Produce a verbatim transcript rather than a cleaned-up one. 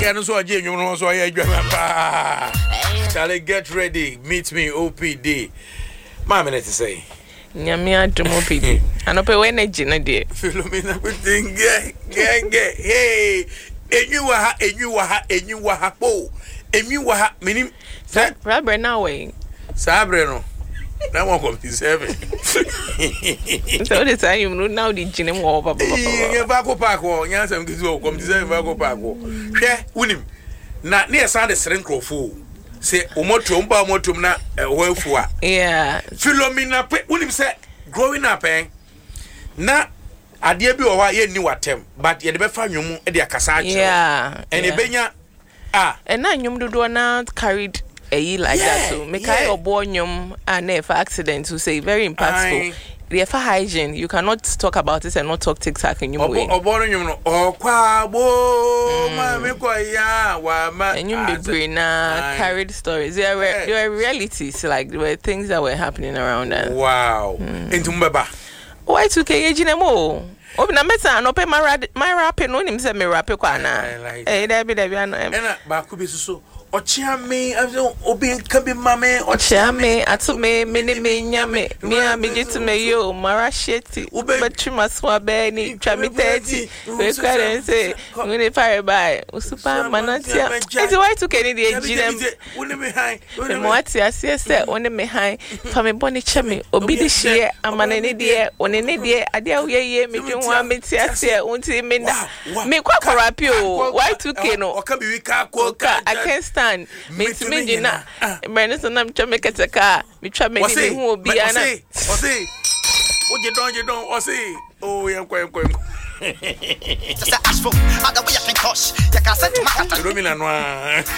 can so again, you know, so I shall I get ready? Meet me, O P D. Mamma, let's say. Nyamia to O P D. And up a way, Gina, dear. Philomena, everything, gang, gang, hey, and you were, and you were, and you were, and you were, meaning, Rabber now way. Sabreno. That one come to seven. So the time you know now the gym over. Yeah, Vaco Parko, yes, I'm going to come to seven Vaco Parko. Share Unim. Not near Sunday Serenco fool. Say, Omotum, Bamotum, na well for. Yeah. Philomena, Unim said, growing up, eh? Na, I dear be or ye knew at him, but ye never found you at the Cassage. Yeah. And a benya, ah, and now you do not carried. A like yeah, that so make I obonyum and if accident to say very impactful. The for hygiene you cannot talk about this and not talk TikTok in your way. Obonyum oh kwa bo ma me kwa ya wa ma and you be brain carried stories. There were there were realities like there were things that were happening around us. Wow. Into mbaba. Why two K ejinemo? Obina meta no pe my my rap no nim say me rap kwa na. Eh there be there be no. Na ba ku bi so Ochiame, Obi Kabi Mame, Ochiame, Atume, Mini Minyame, Mia Mijitume yo, Marasheti, Ubachuma Swabeni, Tramiteti, Requerense, Unifire by Usupa Manatia. It's why to Kennedy, Jim, Moatia, sister, one me high, Fame Bonichame, Obidi Shea, Amanenidia, Onenidia, Adia, ye, me don't want me to say, Unti Minda, me Quacorapio, why to Keno, or Kabika, I can't stand. Miss Midina, Bernison, I'm trying to make a car. We try to make it who be an I say, what you don't, you don't, or say, oh, I'm going, going. Just ask for other way I can cost. You can't send to my